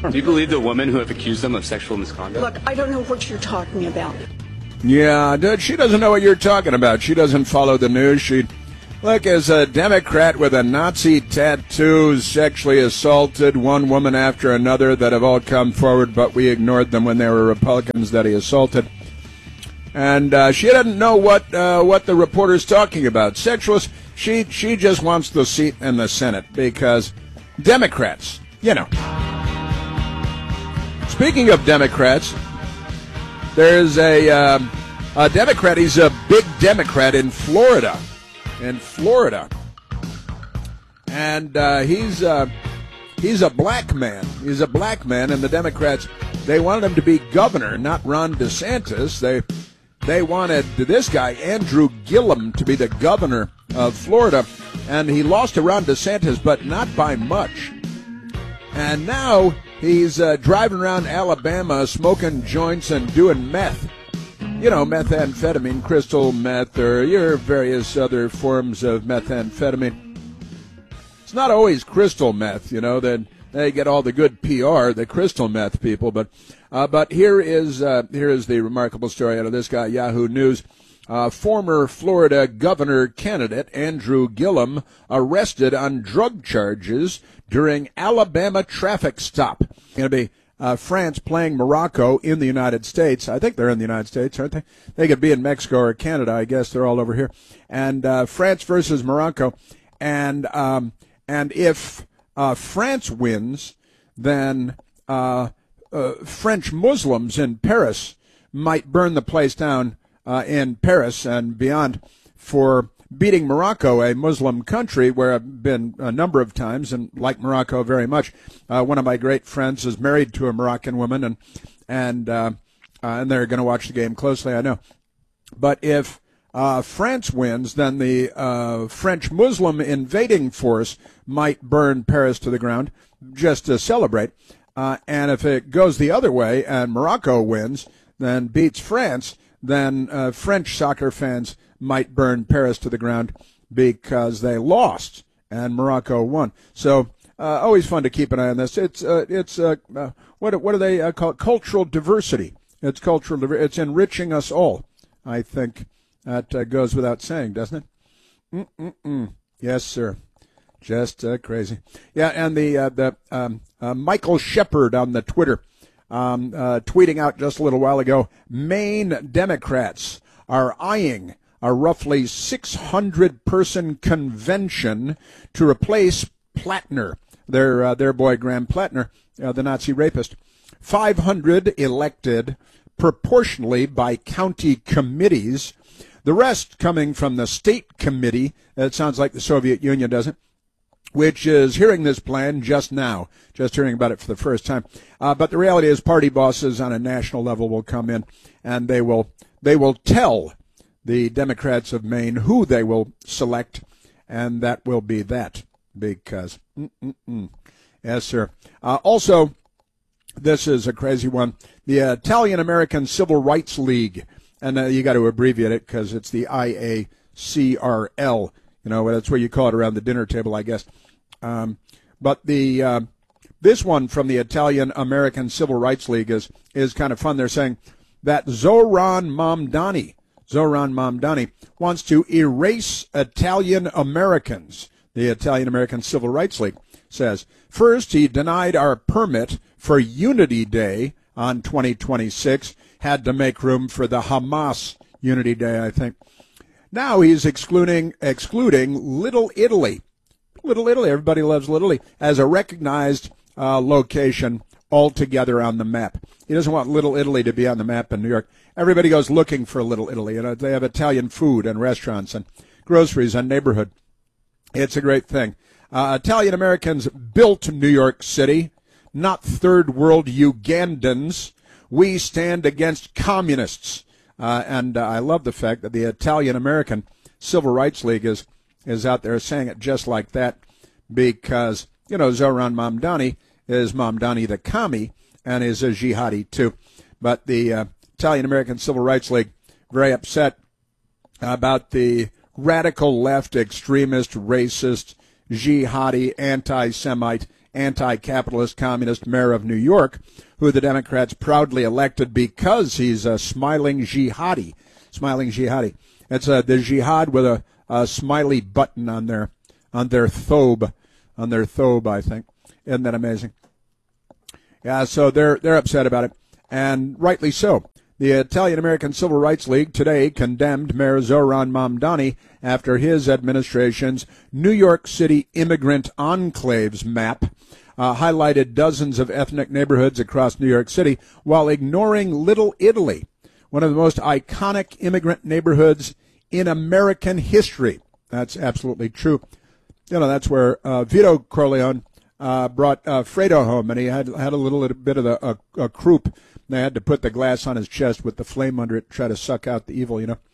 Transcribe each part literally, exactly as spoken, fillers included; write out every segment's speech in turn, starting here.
Do you believe the women who have accused them of sexual misconduct? Look, I don't know what you're talking about. Yeah, dude, she doesn't know what you're talking about. She doesn't follow the news. She, look, as a Democrat with a Nazi tattoo sexually assaulted one woman after another that have all come forward, but we ignored them when they were Republicans that he assaulted. And uh, she doesn't know what uh, what the reporter's talking about. Sexualist, she, she just wants the seat in the Senate because Democrats, you know. Speaking of Democrats, there's a, uh, a Democrat, he's a big Democrat in Florida. In Florida. And uh, he's, uh, he's a black man. He's a black man, and the Democrats, they wanted him to be governor, not Ron DeSantis. They, they wanted this guy, Andrew Gillum, to be the governor of Florida. And he lost to Ron DeSantis, but not by much. And now he's uh, driving around Alabama smoking joints and doing meth. You know, methamphetamine, crystal meth, or your various other forms of methamphetamine. It's not always crystal meth, you know, that they get all the good P R, the crystal meth people. But uh, but here is uh, here is the remarkable story out of this guy, Yahoo News. Uh, former Florida governor candidate Andrew Gillum arrested on drug charges during Alabama traffic stop. Going to be uh, France playing Morocco in the United States. I think they're in the United States, aren't they? They could be in Mexico or Canada. I guess they're all over here. And uh, France versus Morocco. And um, and if uh, France wins, then uh, uh, French Muslims in Paris might burn the place down. Uh, in Paris and beyond for beating Morocco, a Muslim country where I've been a number of times and like Morocco very much. Uh, one of my great friends is married to a Moroccan woman, and and uh, uh, and they're going to watch the game closely, I know. But if uh, France wins, then the uh, French Muslim invading force might burn Paris to the ground just to celebrate. Uh, and if it goes the other way and Morocco wins, then beats France, then uh, French soccer fans might burn Paris to the ground because they lost and Morocco won. So uh, always fun to keep an eye on this. It's uh, it's uh, uh, what what do they uh, call it? Cultural diversity. It's cultural. Diver- it's enriching us all. I think that uh, goes without saying, doesn't it? Mm-mm-mm. Yes, sir. Just uh, crazy. Yeah, and the uh, the um, uh, Michael Shepard on the Twitter. Um, uh, tweeting out just a little while ago, Maine Democrats are eyeing a roughly six hundred person convention to replace Plattner, their uh, their boy Graham Plattner, uh, the Nazi rapist. five hundred elected proportionally by county committees, the rest coming from the state committee. It sounds like the Soviet Union, doesn't it? Which is hearing this plan just now, just hearing about it for the first time. Uh, but the reality is party bosses on a national level will come in and they will they will tell the Democrats of Maine who they will select, and that will be that because, mm-mm-mm. Yes, sir. Uh, also, this is a crazy one, the Italian-American Civil Rights League, and uh, you got to abbreviate it because it's the I A C R L. You know, that's what you call it around the dinner table, I guess. Um, but the uh, this one from the Italian American Civil Rights League is is kind of fun. They're saying that Zoran Mamdani, Zoran Mamdani wants to erase Italian Americans. The Italian American Civil Rights League says, first, he denied our permit for Unity Day on twenty twenty-six, had to make room for the Hamas Unity Day, I think. Now he's excluding excluding Little Italy. Little Italy, everybody loves Little Italy, as a recognized uh, location altogether on the map. He doesn't want Little Italy to be on the map in New York. Everybody goes looking for Little Italy. You know, they have Italian food and restaurants and groceries and neighborhood. It's a great thing. Uh, Italian Americans built New York City, not third world Ugandans. We stand against communists. Uh, and uh, I love the fact that the Italian American Civil Rights League is is out there saying it just like that because, you know, Zoran Mamdani is Mamdani the commie and is a jihadi too. But the uh, Italian American Civil Rights League very upset about the radical left, extremist, racist, jihadi, anti-Semite, anti-capitalist communist mayor of New York, who the Democrats proudly elected because he's a smiling jihadi. Smiling jihadi. It's uh, the jihad with a, a smiley button on their on their thobe, on their thobe, I think. Isn't that amazing? Yeah, so they're they're upset about it, and rightly so. The Italian-American Civil Rights League today condemned Mayor Zoran Mamdani after his administration's New York City immigrant enclaves map uh, highlighted dozens of ethnic neighborhoods across New York City while ignoring Little Italy, one of the most iconic immigrant neighborhoods in American history. That's absolutely true. You know, that's where uh, Vito Corleone uh, brought uh, Fredo home, and he had had a little, little bit of the, a, a croup. They had to put the glass on his chest with the flame under it to try to suck out the evil, you know.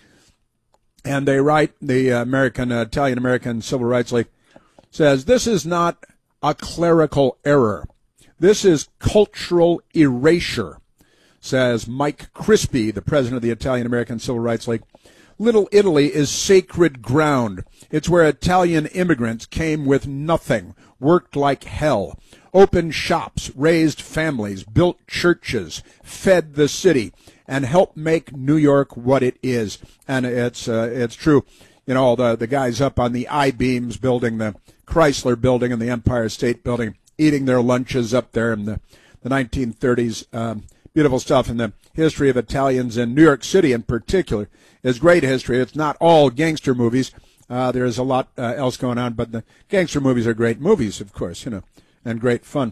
And they write, the American, uh, Italian-American Civil Rights League says, this is not a clerical error. This is cultural erasure, says Mike Crispy, the president of the Italian-American Civil Rights League. Little Italy is sacred ground. It's where Italian immigrants came with nothing, worked like hell, opened shops, raised families, built churches, fed the city, and helped make New York what it is. And it's uh, it's true. You know, the the guys up on the I-beams building the Chrysler Building and the Empire State Building, eating their lunches up there in the, the nineteen thirties. Um, beautiful stuff. And the history of Italians in New York City in particular is great history. It's not all gangster movies. Uh, there's a lot uh, else going on, but the gangster movies are great movies, of course, you know, and great fun.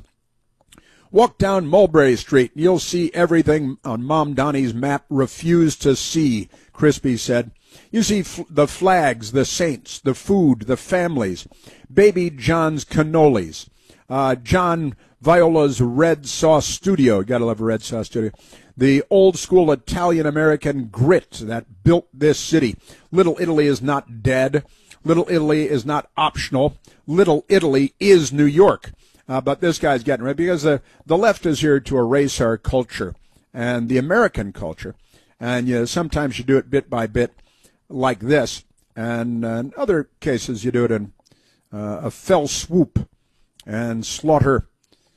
Walk down Mulberry Street. You'll see everything on Mamdani's map refused to see, Crispy said. You see f- the flags, the saints, the food, the families, Baby John's cannolis, uh, John Viola's Red Sauce Studio. You gotta love a Red Sauce Studio. The old-school Italian-American grit that built this city. Little Italy is not dead. Little Italy is not optional. Little Italy is New York. Uh, but this guy's getting right because the, the left is here to erase our culture and the American culture. And you know, sometimes you do it bit by bit like this. And uh, in other cases, you do it in uh, a fell swoop and slaughter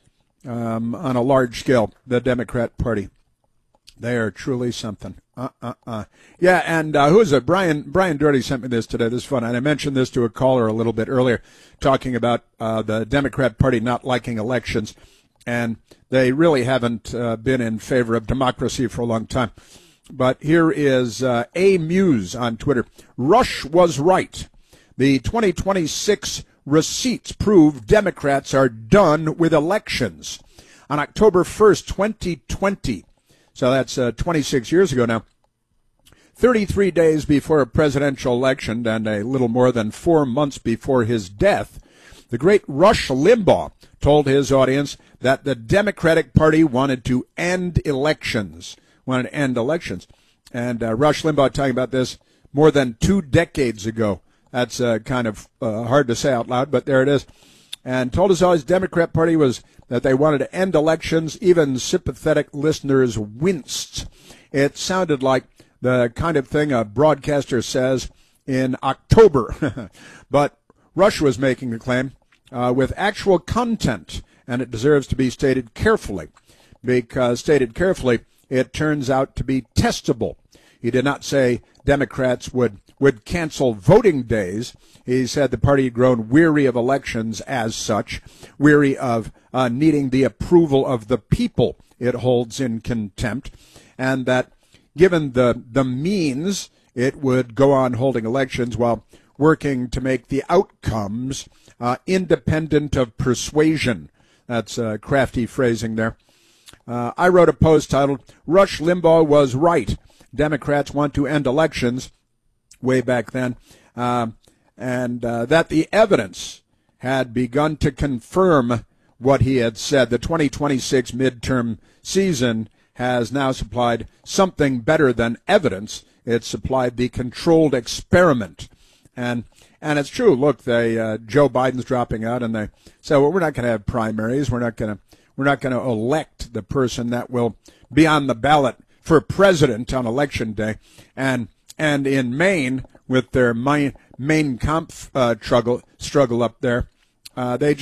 um, on a large scale the Democrat Party. They are truly something. Uh, uh, uh. Yeah, and uh, who is it? Brian Brian Doherty sent me this today. This is fun. And I mentioned this to a caller a little bit earlier, talking about uh, the Democrat Party not liking elections. And they really haven't uh, been in favor of democracy for a long time. But here is uh, A Muse on Twitter. Rush was right. The twenty twenty-six receipts prove Democrats are done with elections. On October first, twenty twenty, so that's uh, twenty-six years ago now, thirty-three days before a presidential election and a little more than four months before his death, the great Rush Limbaugh told his audience that the Democratic Party wanted to end elections, wanted to end elections. And uh, Rush Limbaugh talking about this more than two decades ago. That's uh, kind of uh, hard to say out loud, but there it is. And told his audience the Democrat Party was that they wanted to end elections. Even sympathetic listeners winced. It sounded like the kind of thing a broadcaster says in October. But Rush was making the claim uh, with actual content, and it deserves to be stated carefully, because stated carefully, it turns out to be testable. He did not say Democrats would, would cancel voting days. He said the party had grown weary of elections as such, weary of uh, needing the approval of the people it holds in contempt, and that given the, the means, it would go on holding elections while working to make the outcomes uh, independent of persuasion. That's uh, crafty phrasing there. Uh, I wrote a post titled, Rush Limbaugh was right. Democrats want to end elections, way back then, uh, and uh, that the evidence had begun to confirm what he had said. The twenty twenty-six midterm season has now supplied something better than evidence. It supplied the controlled experiment. And and it's true. Look, they uh, Joe Biden's dropping out, and they say, well, we're not going to have primaries. We're not going to we're not going to elect the person that will be on the ballot for president on election day. And and in Maine, with their Maine, Maine Kampf uh, struggle struggle up there, uh, they just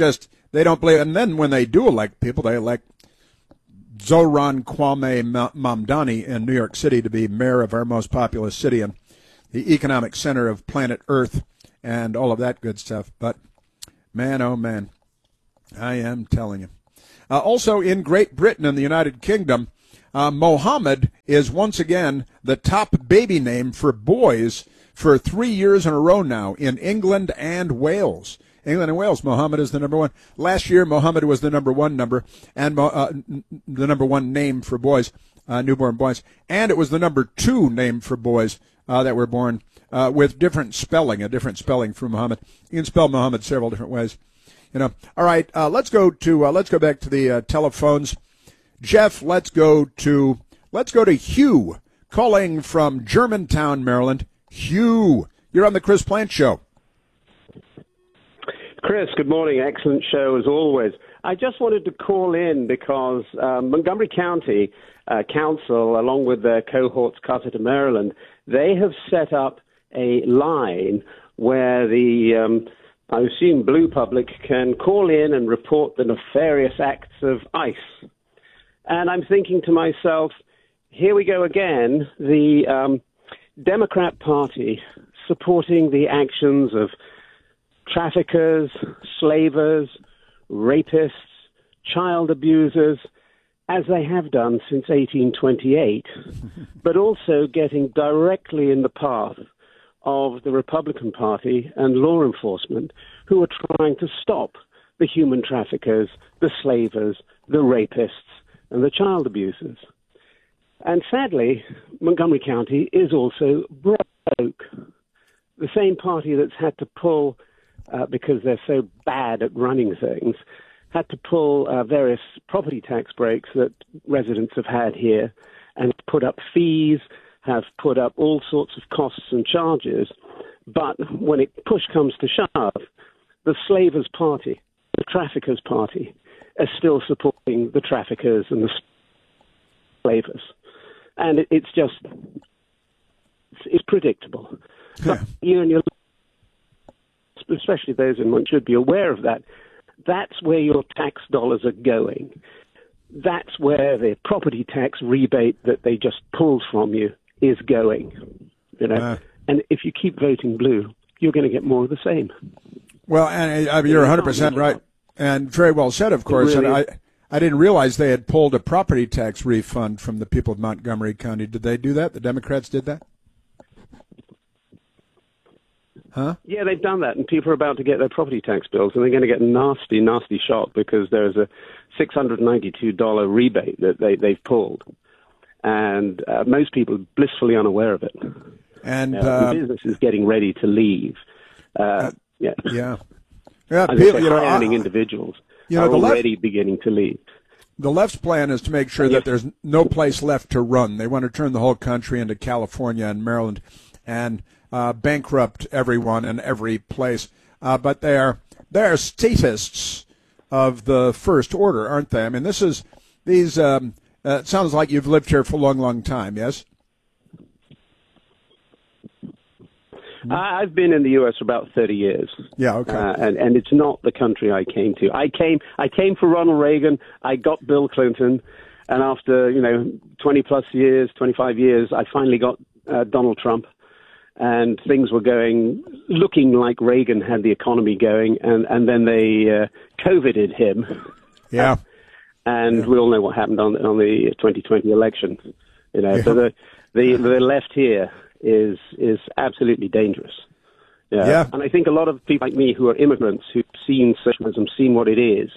they don't believe. And then when they do elect people, they elect Zoran Kwame Mamdani in New York City to be mayor of our most populous city and the economic center of planet Earth and all of that good stuff. But man, oh man, I am telling you. Uh, also in Great Britain and the United Kingdom, uh, Mohammed is once again the top baby name for boys for three years in a row now in England and Wales. England and Wales, Mohammed is the number one. Last year, Mohammed was the number one number and uh, the number one name for boys, uh, newborn boys, and it was the number two name for boys uh, that were born uh, with different spelling, a different spelling for Mohammed. You can spell Mohammed several different ways, you know. All right, uh, let's go to uh, let's go back to the uh, telephones. Jeff, let's go to let's go to Hugh calling from Germantown, Maryland. Hugh, you're on the Chris Plante Show. Chris, good morning. Excellent show as always. I just wanted to call in because um, Montgomery County uh, Council, along with their cohorts cut to Maryland, they have set up a line where the, um, I assume, blue public can call in and report the nefarious acts of ICE. And I'm thinking to myself, here we go again, the um, Democrat Party supporting the actions of traffickers, slavers, rapists, child abusers, as they have done since eighteen twenty-eight, but also getting directly in the path of the Republican Party and law enforcement who are trying to stop the human traffickers, the slavers, the rapists, and the child abusers. And sadly, Montgomery County is also broke. The same party that's had to pull Uh, because they're so bad at running things, had to pull uh, various property tax breaks that residents have had here and put up fees, have put up all sorts of costs and charges. But when it push comes to shove, the slavers' party, the traffickers' party, are still supporting the traffickers and the slavers. And it, it's just, it's, it's predictable. Yeah. You and your especially those in one should be aware of that. That's where your tax dollars are going. That's where the property tax rebate that they just pulled from you is going. You know, uh, and if you keep voting blue, you're going to get more of the same. Well, and uh, you're one hundred percent right, and very well said, of course. Really, and I, I didn't realize they had pulled a property tax refund from the people of Montgomery County. Did they do that? The Democrats did that? Huh? Yeah, they've done that, and people are about to get their property tax bills, and they're going to get a nasty, nasty shock because there's a six hundred ninety-two dollars rebate that they, they've pulled, and uh, most people are blissfully unaware of it. And uh, uh, the business is getting ready to leave. Uh, uh, yeah, yeah, yeah. As People, I say, you know, high-earning uh, individuals you know, are the already left, beginning to leave. The left's plan is to make sure that there's no place left to run. They want to turn the whole country into California and Maryland, and Uh, bankrupt everyone and every place, uh, but they are they are statists of the first order, aren't they? I mean, this is these. Um, uh, it sounds like you've lived here for a long, long time. Yes. I've been in the U S for about thirty years. Yeah, okay. Uh, and and it's not the country I came to. I came I came for Ronald Reagan. I got Bill Clinton, and after you know twenty plus years, twenty-five years, I finally got uh, Donald Trump. And things were going, looking like Reagan had the economy going, and, and then they uh, COVIDed him. Yeah. And yeah. we all know what happened on, on the twenty twenty election. You know, yeah. so the, the the left here is is absolutely dangerous. Yeah. yeah. And I think a lot of people like me who are immigrants who've seen socialism, seen what it is,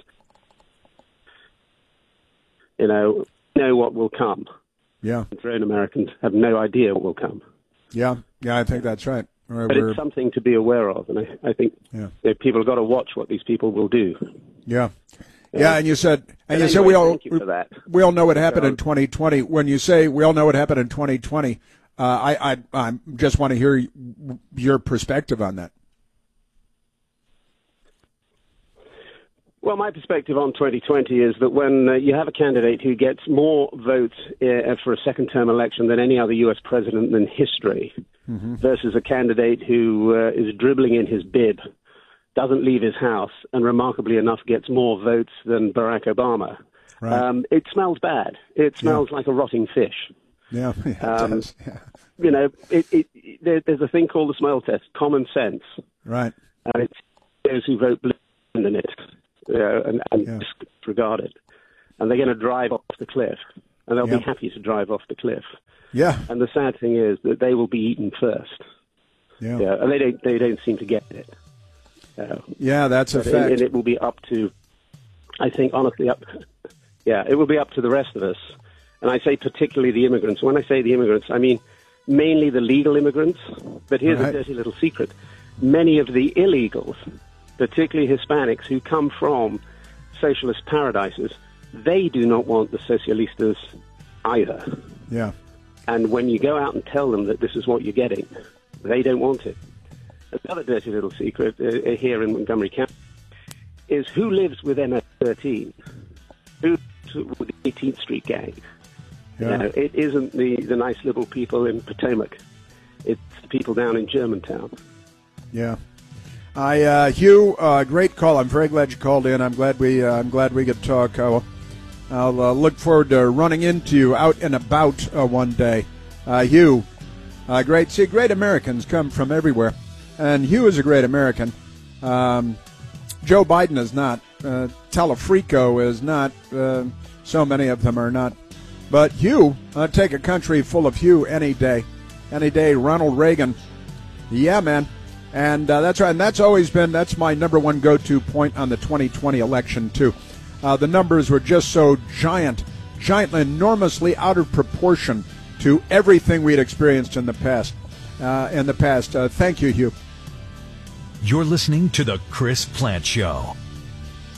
you know, know what will come. Yeah. Grown Americans have no idea what will come. Yeah, yeah, I think that's right. Or but we're, it's something to be aware of, and I, I think yeah. you know, people have got to watch what these people will do. Yeah, yeah, yeah and you said, and, and you anyway, said we all thank you for that. we all know what happened in twenty twenty. When you say we all know what happened in twenty twenty, uh, I I I just want to hear your perspective on that. Well, my perspective on twenty twenty is that when uh, you have a candidate who gets more votes uh, for a second-term election than any other U S president in history, mm-hmm. versus a candidate who uh, is dribbling in his bib, doesn't leave his house, and remarkably enough gets more votes than Barack Obama. Right. Um, it smells bad. It smells Yeah. like a rotting fish. Yeah, yeah it Um, does. Yeah. You know, it, it, it, there, there's a thing called the smell test, common sense. Right. And it's those who vote blue in it, you know, and, and Yeah. disregard it. And they're going to drive off the cliff. And they'll Yep. be happy to drive off the cliff. Yeah. And the sad thing is that they will be eaten first. Yeah. Yeah, and they don't, they don't seem to get it. Uh, Yeah, that's a but- fact. And it will be up to, I think, honestly, up, yeah, it will be up to the rest of us. And I say particularly the immigrants. When I say the immigrants, I mean mainly the legal immigrants. But here's Right. a dirty little secret. Many of the illegals, particularly Hispanics who come from socialist paradises, they do not want the socialistas either. Yeah. And when you go out and tell them that this is what you're getting, they don't want it. Another dirty little secret uh, here in Montgomery County is who lives with M S thirteen? Who lives with the eighteenth Street gang? Yeah. You know, it isn't the, the nice little people in Potomac. It's the people down in Germantown. Yeah. I uh, Hugh, uh, great call. I'm very glad you called in. I'm glad we uh, I'm glad we could talk. I'll, I'll uh, look forward to running into you out and about uh, one day. Uh, Hugh, uh, great. See, great Americans come from everywhere, and Hugh is a great American. Um, Joe Biden is not. Uh, Telefrico is not. Uh, so many of them are not. But Hugh, uh, take a country full of Hugh any day. Any day, Ronald Reagan. Yeah, man. And uh, that's right. And that's always been, that's my number one go-to point on the twenty twenty election, too. Uh, the numbers were just so giant, giant, enormously out of proportion to everything we'd experienced in the past. Uh, in the past. Uh, thank you, Hugh. You're listening to The Chris Plante Show.